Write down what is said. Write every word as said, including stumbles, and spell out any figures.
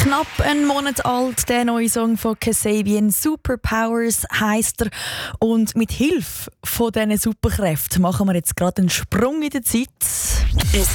Knapp einen Monat alt, der neue Song von Kasabian, Superpowers heisst er. Und mit Hilfe von diesen Superkräften machen wir jetzt gerade einen Sprung in der Zeit. Es